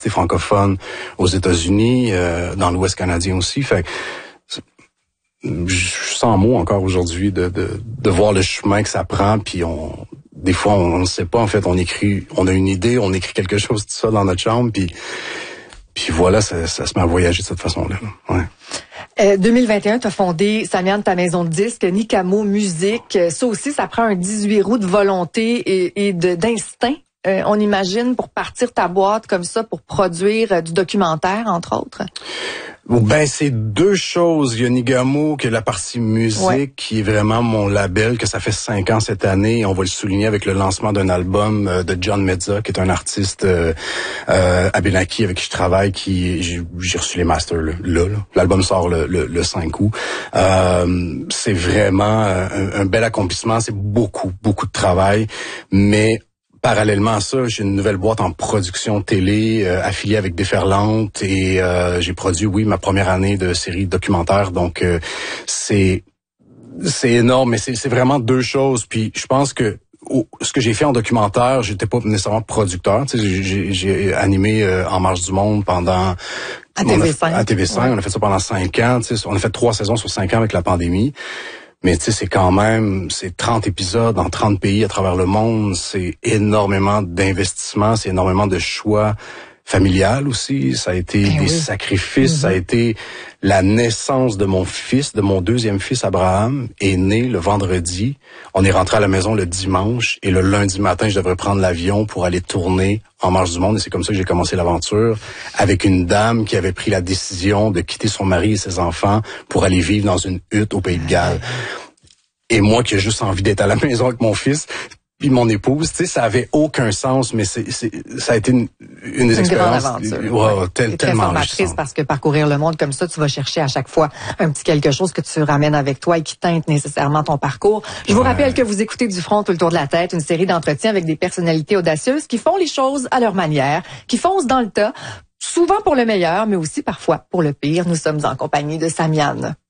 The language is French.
francophones aux États-Unis, dans l'Ouest canadien aussi. Fait je suis sans mots encore aujourd'hui de voir le chemin que ça prend, puis des fois on ne sait pas, en fait, on a une idée, on écrit quelque chose tout ça dans notre chambre, puis voilà, ça se met à voyager de cette façon-là. Ouais. 2021, tu as fondé, Samian, ta maison de disques, Nicamo Musique. Ça aussi, ça prend un 18 roues de volonté et d'instinct, on imagine, pour partir ta boîte comme ça, pour produire du documentaire, entre autres. Ben, c'est deux choses. Il y a Nicamo, qui est la partie musique, qui est vraiment mon label, que ça fait 5 ans cette année. On va le souligner avec le lancement d'un album de John Mezza, qui est un artiste Abenaki avec qui je travaille, j'ai reçu les masters là. L'album sort le 5 août. C'est vraiment un bel accomplissement. C'est beaucoup de travail, mais parallèlement à ça, j'ai une nouvelle boîte en production télé affiliée avec Déferlante et j'ai produit, ma première année de série documentaire. Donc, c'est énorme, mais c'est vraiment deux choses. Puis, je pense que ce que j'ai fait en documentaire, j'étais pas nécessairement producteur. Tu sais, j'ai animé En marche du monde pendant... À TV5. À TV5, on a fait ça pendant 5 ans. Tu sais, on a fait 3 saisons sur 5 ans avec la pandémie. Mais tu sais, c'est 30 épisodes dans 30 pays à travers le monde. C'est énormément d'investissement, c'est énormément de choix familial aussi. Ça a été des sacrifices, ça a été la naissance de mon fils, de mon deuxième fils Abraham, est né le vendredi. On est rentré à la maison le dimanche et le lundi matin, je devrais prendre l'avion pour aller tourner En marche du monde. Et c'est comme ça que j'ai commencé l'aventure avec une dame qui avait pris la décision de quitter son mari et ses enfants pour aller vivre dans une hutte au Pays de Galles. Et moi qui ai juste envie d'être à la maison avec mon fils puis mon épouse, tu sais, ça avait aucun sens, mais ça a été une des expériences tellement formatrice parce que parcourir le monde comme ça, tu vas chercher à chaque fois un petit quelque chose que tu ramènes avec toi et qui teinte nécessairement ton parcours. Je vous rappelle que vous écoutez Du front tout le tour de la tête, une série d'entretiens avec des personnalités audacieuses qui font les choses à leur manière, qui foncent dans le tas, souvent pour le meilleur, mais aussi parfois pour le pire. Nous sommes en compagnie de Samian.